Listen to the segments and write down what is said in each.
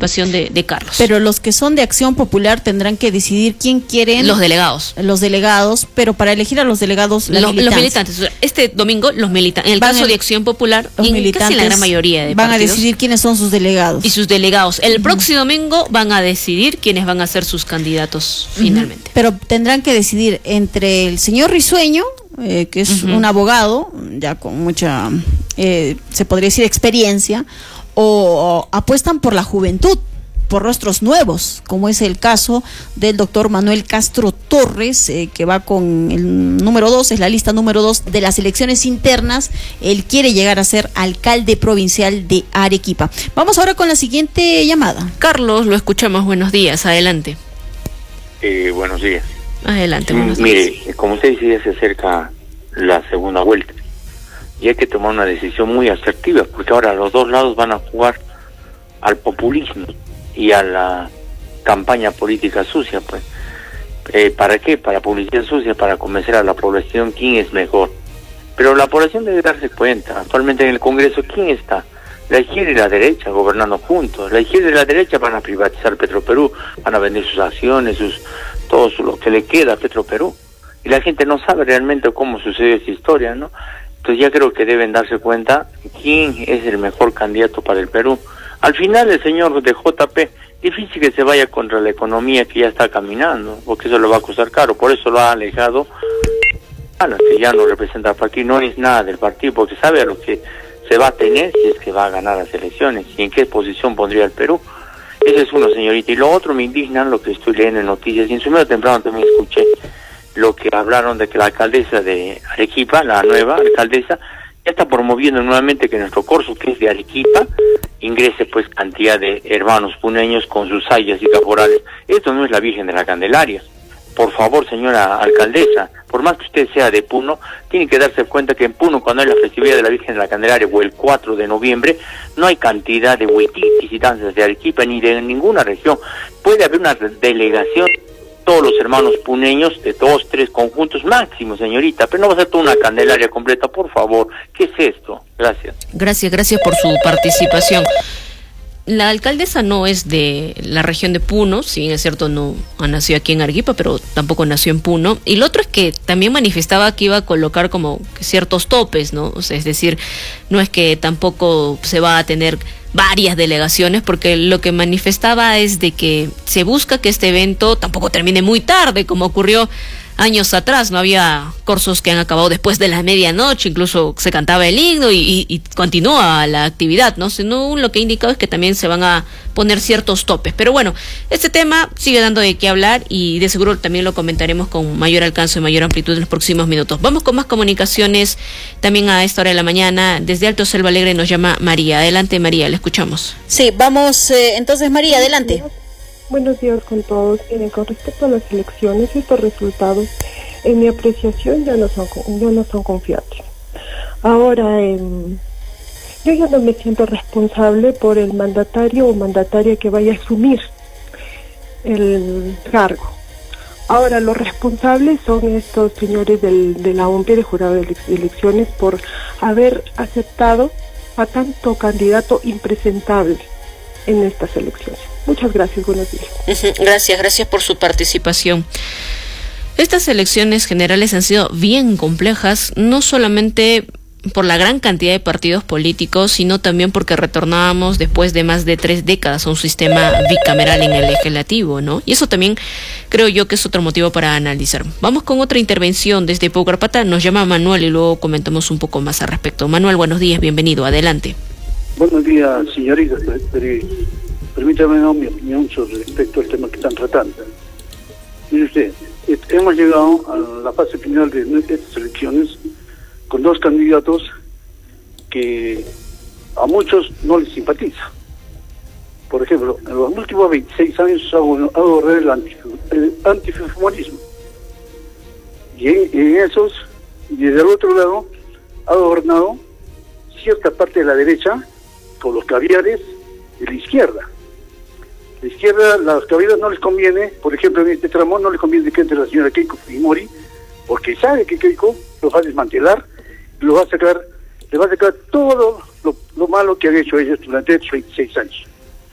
participación de Carlos. Pero los que son de Acción Popular tendrán que decidir quién quieren. Los delegados. Los delegados, pero para elegir a los delegados, los militantes. Este domingo, los militantes. En el caso de Acción Popular, los militantes casi la gran mayoría de van partidos, a decidir quiénes son sus delegados. Y sus delegados. El próximo domingo van a decidir quiénes van a ser sus candidatos finalmente. Pero tendrán que decidir entre el señor Risueño, que es un abogado, ya con mucha, se podría decir, experiencia, o apuestan por la juventud, por rostros nuevos, como es el caso del doctor Manuel Castro Torres, que va con el número 2, es la lista número 2 de las elecciones internas. Él quiere llegar a ser alcalde provincial de Arequipa. Vamos ahora con la siguiente llamada. Carlos, lo escuchamos. Buenos días, adelante. Buenos días. Adelante, buenos días. Mire, como usted decía, se acerca la segunda vuelta y hay que tomar una decisión muy asertiva, porque ahora los dos lados van a jugar al populismo y a la campaña política sucia, pues. ¿Para qué? Para publicidad sucia, para convencer a la población quién es mejor. Pero la población debe darse cuenta, actualmente en el Congreso, ¿quién está? La izquierda y la derecha gobernando juntos. La izquierda y la derecha van a privatizar Petroperú, van a vender sus acciones, todo lo que le queda a Petroperú. Y la gente no sabe realmente cómo sucedió esa historia, ¿no? Entonces ya creo que deben darse cuenta quién es el mejor candidato para el Perú. Al final el señor de JP, difícil que se vaya contra la economía que ya está caminando, porque eso le va a costar caro, por eso lo ha alejado a los que ya no representa al partido, no es nada del partido, porque sabe a lo que se va a tener si es que va a ganar las elecciones, y en qué posición pondría el Perú. Ese es uno, señorita. Y lo otro, me indignan lo que estoy leyendo en noticias, y en su medio temprano también escuché lo que hablaron de que la alcaldesa de Arequipa, la nueva alcaldesa, ya está promoviendo nuevamente que nuestro corso, que es de Arequipa, ingrese pues cantidad de hermanos puneños con sus sayas y caporales. Esto no es la Virgen de la Candelaria. Por favor, señora alcaldesa, por más que usted sea de Puno, tiene que darse cuenta que en Puno, cuando hay la festividad de la Virgen de la Candelaria, o el 4 de noviembre, no hay cantidad de huititis y danzas de Arequipa, ni de ninguna región. Puede haber una delegación, todos los hermanos puneños, de 2, 3 conjuntos máximo, señorita, pero no va a ser toda una Candelaria completa, por favor. ¿Qué es esto? Gracias. Gracias por su participación. La alcaldesa no es de la región de Puno, si bien es cierto no ha nacido aquí en Arequipa, pero tampoco nació en Puno. Y lo otro es que también manifestaba que iba a colocar como ciertos topes, ¿no? O sea, es decir, no es que tampoco se va a tener varias delegaciones, porque lo que manifestaba es de que se busca que este evento tampoco termine muy tarde, como ocurrió años atrás. No había cursos que han acabado después de la medianoche, incluso se cantaba el himno y continúa la actividad, ¿no? Sino lo que ha indicado es que también se van a poner ciertos topes. Pero bueno, este tema sigue dando de qué hablar y de seguro también lo comentaremos con mayor alcance y mayor amplitud en los próximos minutos. Vamos con más comunicaciones también a esta hora de la mañana. Desde Alto Selva Alegre nos llama María. Adelante, María, le escuchamos. Sí, vamos entonces, María, adelante. Buenos días con todos. Con respecto a las elecciones, estos resultados, en mi apreciación, ya no son confiables. Ahora, yo ya no me siento responsable por el mandatario o mandataria que vaya a asumir el cargo. Ahora, los responsables son estos señores de la OMP, de jurado de elecciones, por haber aceptado a tanto candidato impresentable en estas elecciones. Muchas gracias, buenos días. Gracias por su participación. Estas elecciones generales han sido bien complejas, no solamente por la gran cantidad de partidos políticos, sino también porque retornábamos después de más de 3 décadas a un sistema bicameral en el legislativo, ¿no? Y eso también creo yo que es otro motivo para analizar. Vamos con otra intervención desde Pucarpata. Nos llama Manuel y luego comentamos un poco más al respecto. Manuel, buenos días, bienvenido, adelante. Buenos días, señorita. Permítame dar mi opinión sobre respecto al tema que están tratando. Mire usted, hemos llegado a la fase final de estas elecciones con 2 candidatos que a muchos no les simpatiza. Por ejemplo, en los últimos 26 años ha gobernado el antifujimorismo. Y en esos, y desde el otro lado, ha gobernado cierta parte de la derecha con los caviares de la izquierda. La izquierda, los caviares no les conviene, por ejemplo, en este tramo no les conviene que entre la señora Keiko Fujimori, porque sabe que Keiko los va a desmantelar, le va a sacar todo lo malo que han hecho ellos durante estos 26 años.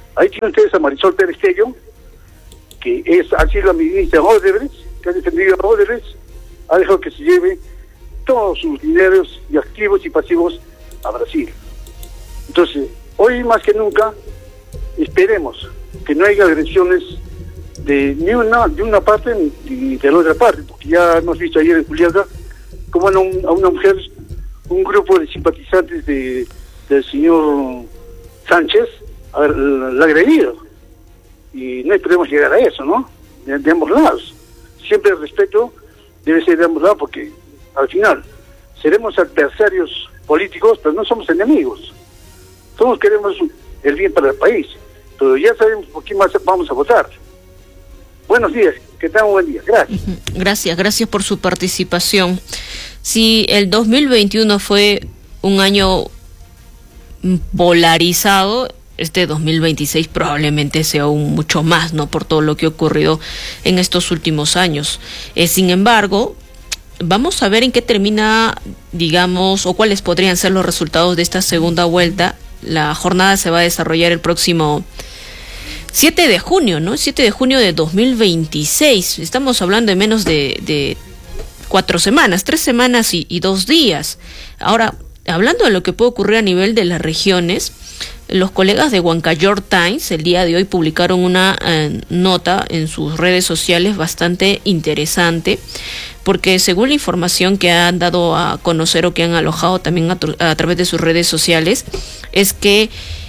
Ahí tienen ustedes a Marisol Pérez Tello, que ha sido la ministra Odebrecht, que ha defendido a Odebrecht, ha dejado que se lleve todos sus dineros y activos y pasivos a Brasil. Entonces, hoy más que nunca, esperemos que no haya agresiones de una parte ni de la otra parte, porque ya hemos visto ayer en Juliaca cómo a una mujer, un grupo de simpatizantes del señor Sánchez, la ha agredido. Y no podemos llegar a eso, ¿no? De ambos lados. Siempre el respeto debe ser de ambos lados, porque al final seremos adversarios políticos, pero no somos enemigos. Todos queremos el bien para el país, pero ya sabemos por quién más vamos a votar. Buenos días, que tengan un buen día. Gracias. Gracias por su participación. Si el 2021 fue un año polarizado, este 2026 probablemente sea aún mucho más, ¿no? Por todo lo que ha ocurrido en estos últimos años. Sin embargo, vamos a ver en qué termina, digamos, o cuáles podrían ser los resultados de esta segunda vuelta. La jornada se va a desarrollar el próximo 7 de junio, ¿no? 7 de junio de 2026. Estamos hablando de menos de 4 semanas, 3 semanas y 2 días. Ahora, hablando de lo que puede ocurrir a nivel de las regiones, los colegas de Huancayor Times el día de hoy publicaron una nota en sus redes sociales bastante interesante, porque según la información que han dado a conocer o que han alojado también a través de sus redes sociales, es que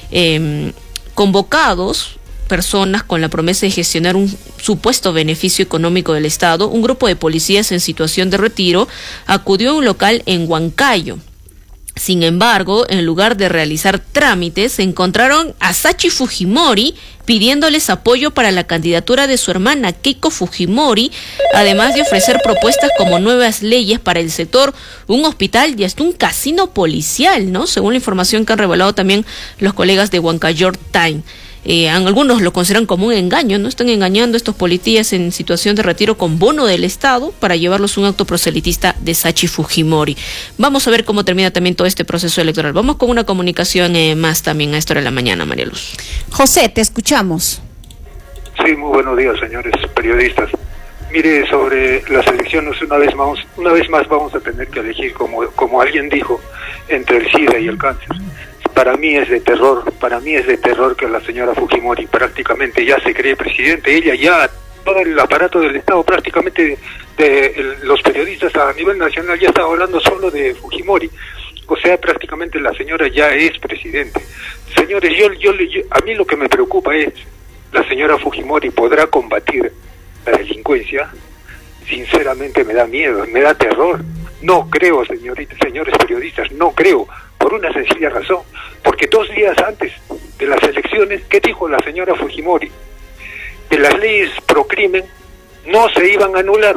convocados personas con la promesa de gestionar un supuesto beneficio económico del Estado, un grupo de policías en situación de retiro acudió a un local en Huancayo. Sin embargo, en lugar de realizar trámites, se encontraron a Sachi Fujimori pidiéndoles apoyo para la candidatura de su hermana Keiko Fujimori, además de ofrecer propuestas como nuevas leyes para el sector, un hospital y hasta un casino policial, ¿no? Según la información que han revelado también los colegas de Huancayor Time. Algunos lo consideran como un engaño, ¿no? Están engañando a estos policías en situación de retiro con bono del Estado para llevarlos a un acto proselitista de Sachi Fujimori. Vamos a ver cómo termina también todo este proceso electoral. Vamos con una comunicación más también a esta hora de la mañana, María Luz. José, te escuchamos. Sí, muy buenos días, señores periodistas. Mire, sobre las elecciones, una vez más vamos a tener que elegir, como alguien dijo, entre el SIDA y el cáncer. Para mí es de terror que la señora Fujimori prácticamente ya se cree presidente. Ella ya, todo el aparato del Estado, prácticamente los periodistas a nivel nacional ya están hablando solo de Fujimori. O sea, prácticamente la señora ya es presidente. Señores, a mí lo que me preocupa es, ¿la señora Fujimori podrá combatir la delincuencia? Sinceramente me da miedo, me da terror. No creo, señores periodistas, no creo. Por una sencilla razón, porque 2 días antes de las elecciones, ¿qué dijo la señora Fujimori? Que las leyes pro crimen no se iban a anular.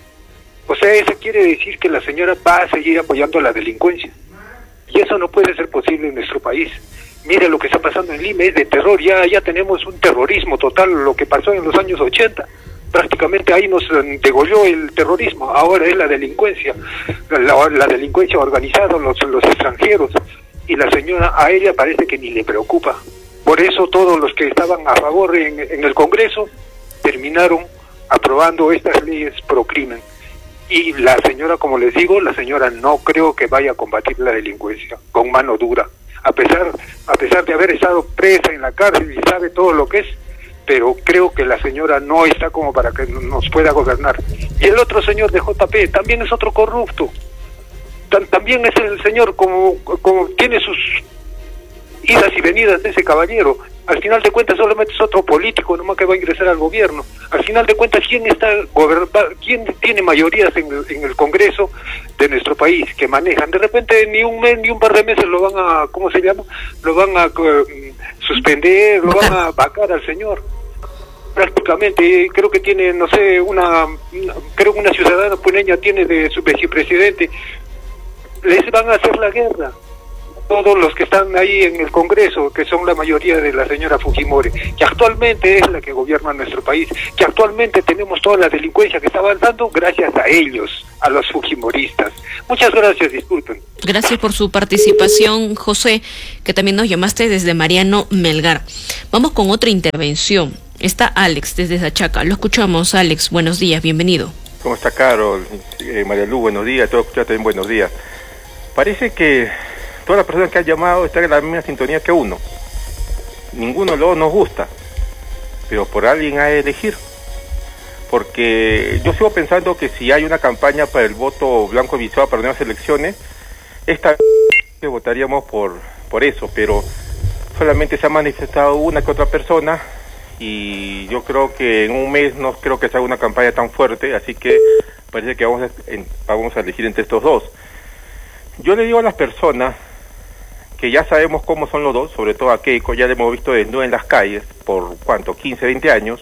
O sea, eso quiere decir que la señora va a seguir apoyando a la delincuencia. Y eso no puede ser posible en nuestro país. Mire lo que está pasando en Lima, es de terror, ya tenemos un terrorismo total, lo que pasó en los años 80. Prácticamente ahí nos degolló el terrorismo, ahora es la delincuencia, la delincuencia organizada, los extranjeros, y la señora, a ella parece que ni le preocupa. Por eso todos los que estaban a favor en el Congreso terminaron aprobando estas leyes pro crimen. Y la señora, como les digo, la señora no creo que vaya a combatir la delincuencia con mano dura, a pesar de haber estado presa en la cárcel y sabe todo lo que es, pero creo que la señora no está como para que nos pueda gobernar. Y el otro señor de JP también es otro corrupto. También es el señor como tiene sus idas y venidas de ese caballero. Al final de cuentas solamente es otro político nomás que va a ingresar al gobierno. Al final de cuentas, ¿quién tiene mayorías en el Congreso de nuestro país que manejan? De repente ni un mes ni un par de meses lo van a, ¿cómo se llama? Lo van a suspender, lo van a vacar al señor. Prácticamente creo que tiene, no sé, creo que una ciudadana puneña tiene de su vicepresidente. Les van a hacer la guerra. todos los que están ahí en el Congreso, que son la mayoría de la señora Fujimori, que actualmente es la que gobierna nuestro país, que actualmente tenemos toda la delincuencia que está avanzando gracias a ellos, a los fujimoristas. Muchas gracias, disculpen. Gracias por su participación, José, que también nos llamaste desde Mariano Melgar. Vamos con otra intervención. Está Alex desde Zachaca. Lo escuchamos, Alex. Buenos días, bienvenido. ¿Cómo está, Carol? María Luz, buenos días. Todos escuchados también buenos días. Parece que todas las personas que han llamado están en la misma sintonía que uno. Ninguno luego nos gusta, pero por alguien hay que elegir. Porque yo sigo pensando que si hay una campaña para el voto blanco visual para nuevas elecciones, esta que votaríamos por eso, pero solamente se ha manifestado una que otra persona y yo creo que en un mes no creo que sea una campaña tan fuerte, así que parece que vamos a elegir entre estos dos. Yo le digo a las personas que ya sabemos cómo son los dos, sobre todo a Keiko, ya le hemos visto desnudo en las calles por, ¿cuánto?, 15, 20 años,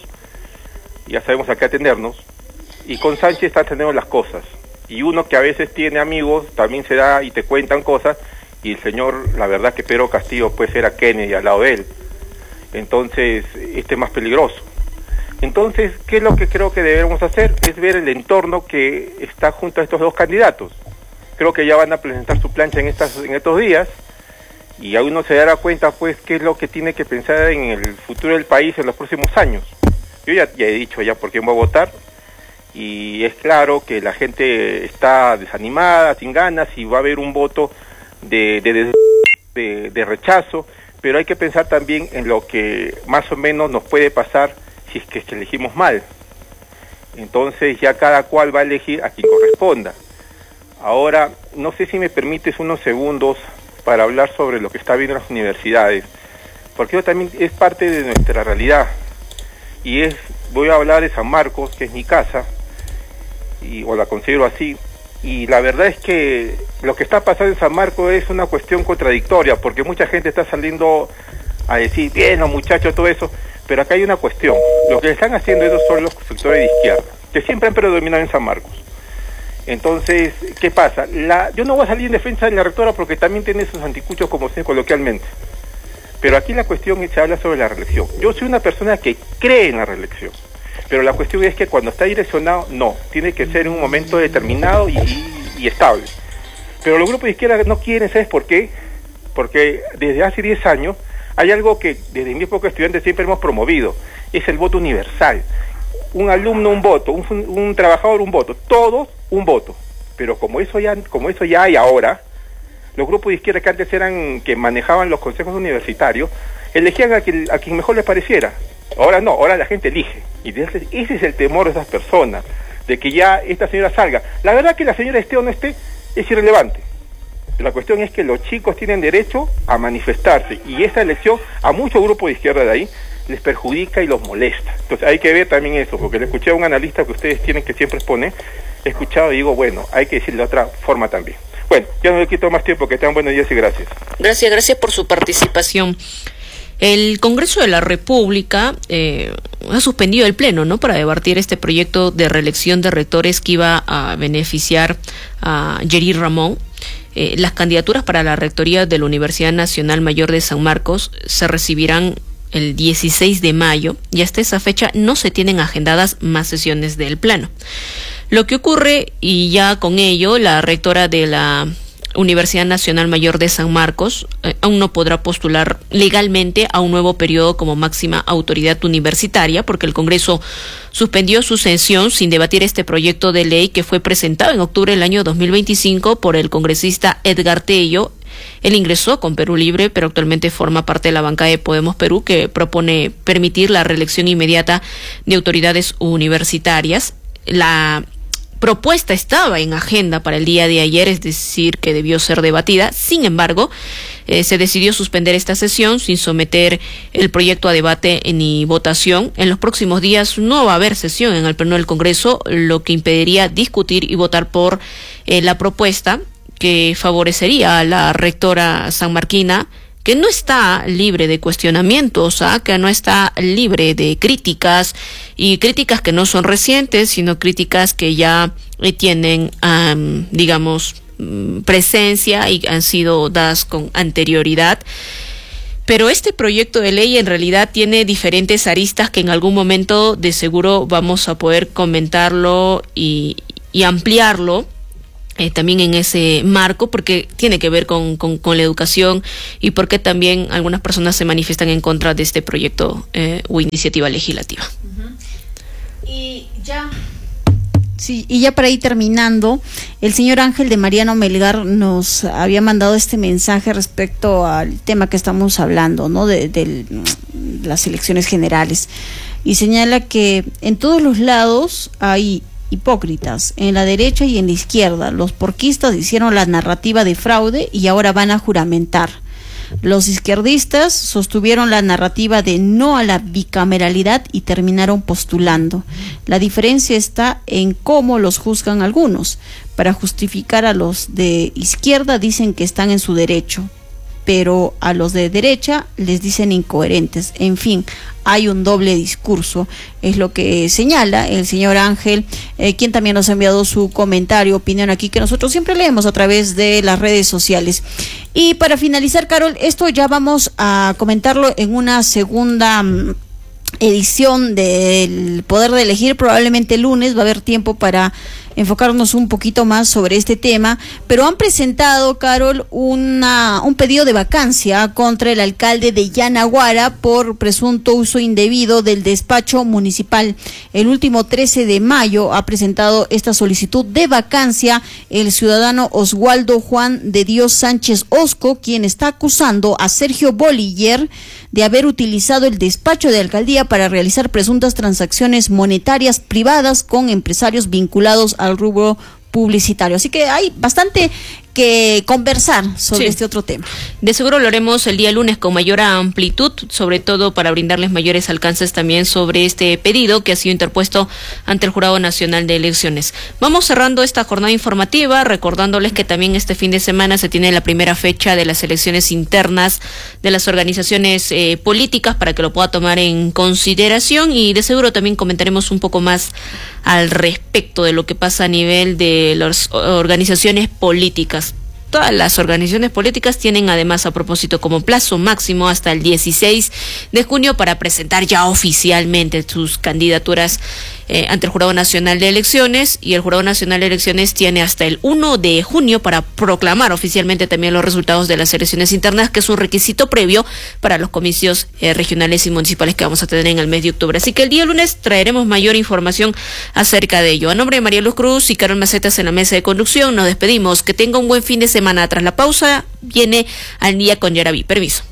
ya sabemos a qué atendernos, y con Sánchez están atendiendo las cosas, y uno que a veces tiene amigos, también se da y te cuentan cosas, y el señor, la verdad que Pedro Castillo puede ser a Kennedy al lado de él, entonces este es más peligroso. Entonces, ¿qué es lo que creo que debemos hacer? Es ver el entorno que está junto a estos dos candidatos. Creo que ya van a presentar su plancha en estos días, y a uno se dará cuenta pues qué es lo que tiene que pensar en el futuro del país en los próximos años. Yo ya he dicho ya por quién voy a votar, y es claro que la gente está desanimada, sin ganas, y va a haber un voto de rechazo, pero hay que pensar también en lo que más o menos nos puede pasar si es que elegimos mal. Entonces ya cada cual va a elegir a quien corresponda. Ahora, no sé si me permites unos segundos para hablar sobre lo que está viendo en las universidades, porque eso también es parte de nuestra realidad, y voy a hablar de San Marcos, que es mi casa, o la considero así, y la verdad es que lo que está pasando en San Marcos es una cuestión contradictoria, porque mucha gente está saliendo a decir, bien, los muchachos, todo eso, pero acá hay una cuestión. Lo que están haciendo ellos son los sectores de izquierda, que siempre han predominado en San Marcos. Entonces, ¿qué pasa? Yo no voy a salir en defensa de la rectora porque también tiene sus anticuchos, como se dice coloquialmente. Pero aquí la cuestión se habla sobre la reelección. Yo soy una persona que cree en la reelección, pero la cuestión es que cuando está direccionado, no. Tiene que ser en un momento determinado y estable. Pero los grupos de izquierda no quieren, ¿sabes por qué? Porque desde hace 10 años hay algo que desde mi época de estudiante siempre hemos promovido, es el voto universal. Un alumno un voto, un trabajador un voto, todos un voto. Pero como eso ya hay ahora, los grupos de izquierda que antes que manejaban los consejos universitarios, elegían a quien mejor les pareciera. Ahora no, ahora la gente elige. Y ese es el temor de esas personas, de que ya esta señora salga. La verdad que la señora esté o no esté, es irrelevante. La cuestión es que los chicos tienen derecho a manifestarse, y esta elección a muchos grupos de izquierda de ahí les perjudica y los molesta. Entonces hay que ver también eso, porque le escuché a un analista que ustedes tienen que siempre exponer, he escuchado y digo, bueno, hay que decirlo de otra forma también. Bueno, ya no le quito más tiempo, que tengan buenos días y gracias. Gracias por su participación. El Congreso de la República ha suspendido el pleno, ¿no?, para debatir este proyecto de reelección de rectores que iba a beneficiar a Yerir Ramón. Las candidaturas para la rectoría de la Universidad Nacional Mayor de San Marcos se recibirán el 16 de mayo y hasta esa fecha no se tienen agendadas más sesiones del Pleno. Lo que ocurre, y ya con ello la rectora de la Universidad Nacional Mayor de San Marcos aún no podrá postular legalmente a un nuevo periodo como máxima autoridad universitaria, porque el Congreso suspendió su sesión sin debatir este proyecto de ley que fue presentado en octubre del año 2025 por el congresista Edgar Tello. Él ingresó con Perú Libre, pero actualmente forma parte de la bancada de Podemos Perú, que propone permitir la reelección inmediata de autoridades universitarias. La propuesta estaba en agenda para el día de ayer, es decir, que debió ser debatida. Sin embargo, se decidió suspender esta sesión sin someter el proyecto a debate ni votación. En los próximos días no va a haber sesión en el Pleno del Congreso, lo que impediría discutir y votar por la propuesta que favorecería a la rectora sanmarquina, que no está libre de cuestionamientos, que no está libre de críticas, y críticas que no son recientes, sino críticas que ya tienen, digamos, presencia y han sido dadas con anterioridad. Pero este proyecto de ley en realidad tiene diferentes aristas que en algún momento de seguro vamos a poder comentarlo y ampliarlo. También en ese marco, porque tiene que ver con la educación y porque también algunas personas se manifiestan en contra de este proyecto o iniciativa legislativa. Y ya... Sí, y ya para ir terminando, el señor Ángel de Mariano Melgar nos había mandado este mensaje respecto al tema que estamos hablando, ¿no? De las elecciones generales. Y señala que en todos los lados hay hipócritas, en la derecha y en la izquierda. Los porquistas hicieron la narrativa de fraude y ahora van a juramentar. Los izquierdistas sostuvieron la narrativa de no a la bicameralidad y terminaron postulando. La diferencia está en cómo los juzgan algunos. Para justificar a los de izquierda dicen que están en su derecho, pero a los de derecha les dicen incoherentes. En fin, hay un doble discurso, es lo que señala el señor Ángel, quien también nos ha enviado su comentario, opinión aquí, que nosotros siempre leemos a través de las redes sociales. Y para finalizar, Carol, esto ya vamos a comentarlo en una segunda edición del Poder de Elegir, probablemente el lunes va a haber tiempo para enfocarnos un poquito más sobre este tema, pero han presentado, Carol, un pedido de vacancia contra el alcalde de Yanaguara por presunto uso indebido del despacho municipal. El último 13 de mayo ha presentado esta solicitud de vacancia el ciudadano Oswaldo Juan de Dios Sánchez Osco, quien está acusando a Sergio Bollier de haber utilizado el despacho de alcaldía para realizar presuntas transacciones monetarias privadas con empresarios vinculados al rubro publicitario. Así que hay bastante que conversar sobre este otro tema. De seguro lo haremos el día lunes con mayor amplitud, sobre todo para brindarles mayores alcances también sobre este pedido que ha sido interpuesto ante el Jurado Nacional de Elecciones. Vamos cerrando esta jornada informativa, recordándoles que también este fin de semana se tiene la primera fecha de las elecciones internas de las organizaciones políticas para que lo pueda tomar en consideración, y de seguro también comentaremos un poco más al respecto de lo que pasa a nivel de las organizaciones políticas. Todas las organizaciones políticas tienen además a propósito como plazo máximo hasta el 16 de junio para presentar ya oficialmente sus candidaturas ante el Jurado Nacional de Elecciones, y el Jurado Nacional de Elecciones tiene hasta el 1 de junio para proclamar oficialmente también los resultados de las elecciones internas, que es un requisito previo para los comicios regionales y municipales que vamos a tener en el mes de octubre. Así que el día lunes traeremos mayor información acerca de ello. A nombre de María Luz Cruz y Carol Macetas en la mesa de conducción, nos despedimos. Que tenga un buen fin de semana. Tras la pausa, viene Al Día con Yaraví. Permiso.